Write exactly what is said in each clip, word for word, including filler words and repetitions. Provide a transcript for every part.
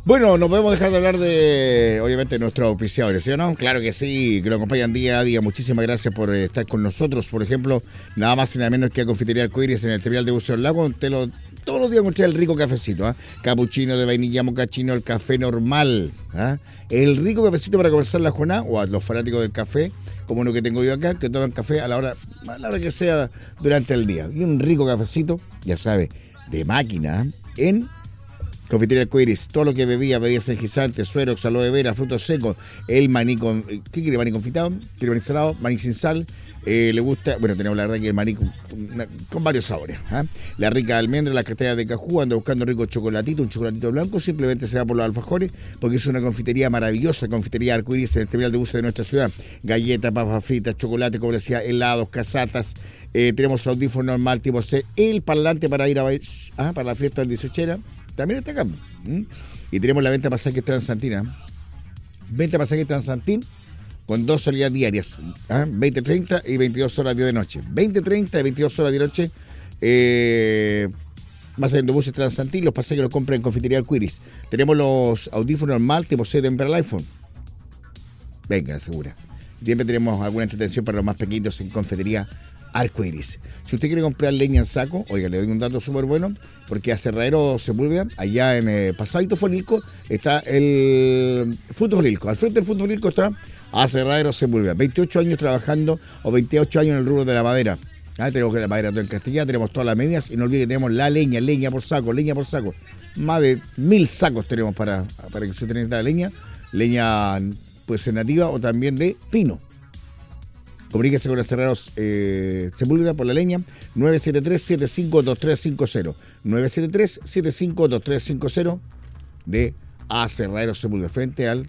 Bueno, no podemos dejar de hablar de, obviamente, nuestros auspiciadores, ¿sí o no? Claro que sí, que nos acompañan día a día. Muchísimas gracias por eh, estar con nosotros. Por ejemplo, nada más y nada menos que a Confitería Arcoíris en el terminal de Buceo del Lago. Te lo, todos los días encontré el rico cafecito, ¿ah? ¿eh? Capuchino de vainilla, mocachino, el café normal, ¿ah? ¿eh? El rico cafecito para comenzar la jornada, o a los fanáticos del café, como uno que tengo yo acá, que toman café a la hora, a la hora que sea durante el día. Y un rico cafecito, ya sabe, de máquina, en Confitería Arcoíris. Todo lo que bebía, bebidas energizantes, suerox, aloe vera, frutos secos, el maní con... ¿Qué quiere? ¿Maní confitado? ¿Quiere maní salado? ¿Maní sin sal? Eh, ¿Le gusta? Bueno, tenemos la verdad que el maní con, con, con varios sabores. ¿eh? La rica almendra, las castañas de cajú, anda buscando rico chocolatito, un chocolatito blanco, simplemente se va por los alfajores, porque es una confitería maravillosa, Confitería Arcoíris en el terminal de buses de nuestra ciudad. Galletas, papas fritas, chocolate, como decía, helados, casatas, eh, tenemos audífono normal tipo C, el parlante para ir a bailar, ah, para la fiesta del dieciochera. También está acá. ¿Mm? Y tenemos la venta de pasajes Transantina. Venta de pasajes Transantín con dos salidas diarias. ¿ah? veinte treinta y veintidós horas de noche. veinte treinta y veintidós horas de noche. Eh, más saliendo buses Transantín. Los pasajes los compran en Confitería Arcoíris. Tenemos los audífonos normal tipo C para el iPhone. Venga, segura. Siempre tenemos alguna entretención para los más pequeños en Confitería Arcoíris. Si usted quiere comprar leña en saco, oiga, le doy un dato súper bueno, porque a Cerradero Sepúlveda, allá en eh, Pasadito Fonilco, está el Fruto Fonilco. Al frente del Fruto Fonilco está a Cerradero Sepúlveda. veintiocho años trabajando, o veintiocho años en el rubro de la madera. Ah, tenemos que la madera toda en Castilla, tenemos todas las medias, y no olvide que tenemos la leña, leña por saco, leña por saco. Más de mil sacos tenemos para, para que usted necesite la leña. Leña, puede ser nativa o también de pino. Comuníquese con Aserraderos eh, Sepúlveda por la leña, nueve siete tres, siete cinco dos tres cinco cero. nueve siete tres, siete cinco dos tres cinco cero de Aserraderos Sepúlveda, frente al,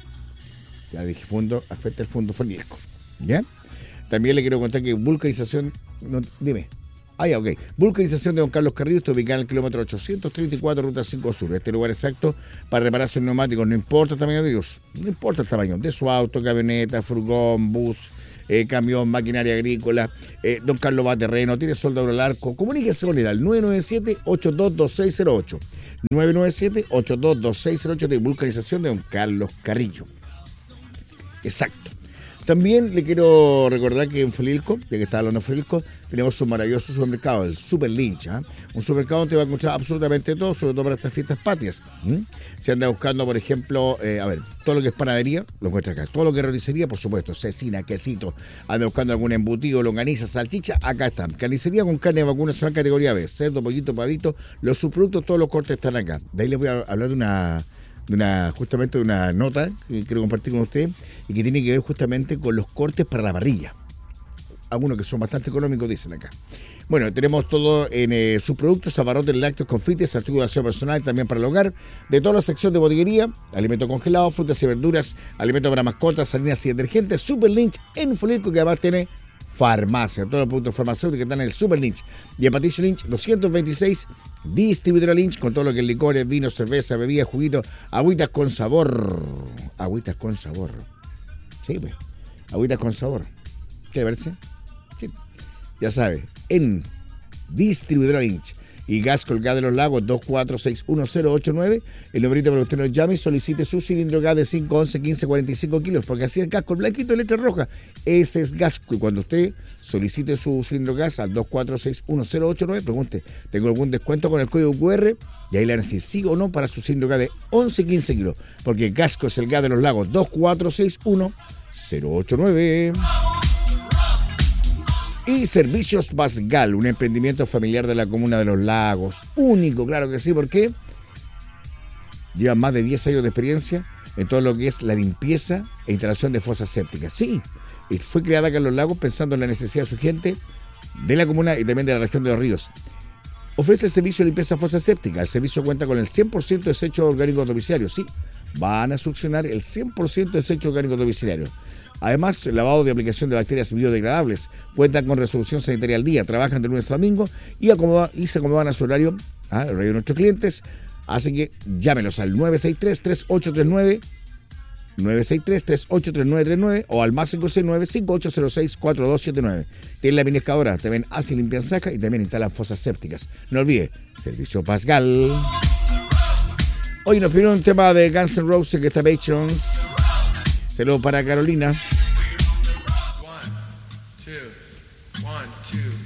ya dije, fondo, frente al Fondo Fonilco. ¿Ya? También le quiero contar que vulcanización, no, dime. Ah, ya, ok. Vulcanización de Don Carlos Carrillo está ubicada en el kilómetro ochocientos treinta y cuatro, ruta cinco Sur. Este lugar exacto para reparar sus neumáticos, no importa el tamaño de ellos, no importa el tamaño de su auto, camioneta, furgón, bus, Eh, camión, maquinaria agrícola, eh, Don Carlos va a terreno, tiene soldadura al arco. Comuníquese con él al nueve nueve siete, ocho dos dos seis cero ocho. nueve nueve siete, ocho dos dos seis cero ocho de vulcanización de Don Carlos Carrillo. Exacto. También le quiero recordar que en Fonilco, ya que está hablando de Fonilco, tenemos un maravilloso supermercado, el Super Lynch. ¿eh? Un supermercado donde va a encontrar absolutamente todo, sobre todo para estas fiestas patrias. ¿Mm? Si anda buscando, por ejemplo, eh, a ver, todo lo que es panadería, lo encuentra acá. Todo lo que es ronicería, por supuesto, cecina, quesito. Anda buscando algún embutido, longaniza, salchicha, acá están. Carnicería con carne de vacunación categoría B, cerdo, pollito, pavito, los subproductos, todos los cortes están acá. De ahí les voy a hablar de una... de una justamente de una nota que quiero compartir con ustedes y que tiene que ver justamente con los cortes para la parrilla. Algunos que son bastante económicos, dicen acá. Bueno, tenemos todo en eh, sus productos, abarrotes, lácteos, confites, artículos de aseo personal, también para el hogar, de toda la sección de botillería, alimentos congelados, frutas y verduras, alimentos para mascotas, harinas y detergentes. Super Lynch en Fonilco, que además tiene farmacia, todos los productos farmacéuticos que están en el Super Lynch. Y en Patricio Lynch, doscientos veintiséis, distribuidora Lynch, con todo lo que es licores, vinos, cerveza, bebidas, juguitos, agüitas con sabor. Agüitas con sabor. Sí, pues. Agüitas con sabor. ¿Qué verse? Sí. Ya sabe, en distribuidora Lynch. Y gas colgado de los lagos, dos cuatro seis uno cero ocho nueve. El numerito para que usted nos llame y solicite su cilindro gas de cinco, once, quince, cuarenta y cinco kilos. Porque así es gas con blanquito de letra roja. Ese es gas. Y cuando usted solicite su cilindro gas al dos cuatro seis uno cero ocho nueve, pregunte, ¿tengo algún descuento con el código cu erre? Y ahí le van a decir sí o no para su cilindro gas de once, quince kilos. Porque Gasco es el gas de los lagos, dos cuatro seis uno cero ocho nueve. Y Servicios Basgal, un emprendimiento familiar de la comuna de Los Lagos. Único, claro que sí, porque llevan más de diez años de experiencia en todo lo que es la limpieza e instalación de fosas sépticas. Sí, y fue creada acá en Los Lagos pensando en la necesidad de su gente, de la comuna y también de la región de Los Ríos. Ofrece el servicio de limpieza fosa séptica. El servicio cuenta con el cien por ciento de desechos orgánicos domiciliarios. Sí, van a succionar el cien por ciento de desechos orgánicos domiciliarios. Además, el lavado de aplicación de bacterias biodegradables. Cuentan con resolución sanitaria al día. Trabajan de lunes a domingo y, acomoda, y se acomodan a su horario, ¿ah? el horario de nuestros clientes. Así que llámenos al nueve seis tres, tres ocho tres nueve, nueve seis tres, tres ocho tres nueve tres nueve o al más cinco seis nueve, cinco ocho cero seis, cuatro dos siete nueve. Tienen la mini excavadora, también hacen limpian saca y también instalan fosas sépticas. No olvide, Servicio Pascal. Hoy nos pidieron un tema de Guns N' Roses que está Patrons. Saludos para Carolina. One, two, one, two.